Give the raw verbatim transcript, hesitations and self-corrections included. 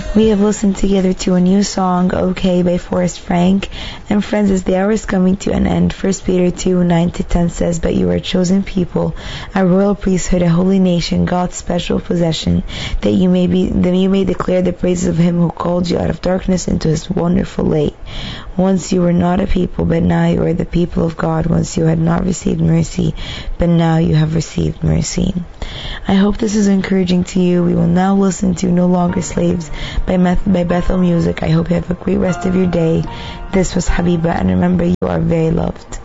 We have listened together to a new song, Okay, by Forrest Frank. And friends, as the hour is coming to an end, First Peter two, nine to ten says, But you are a chosen people, a royal priesthood, a holy nation, God's special possession, that you may be, that you may declare the praises of him who called you out of darkness into his wonderful light. Once you were not a people, but now you are the people of God. Once you had not received mercy, but now you have received mercy. I hope this is encouraging to you. We will now listen to No Longer Slaves by, Meth- by Bethel Music. I hope you have a great rest of your day. This was Habiba, and remember, you are very loved.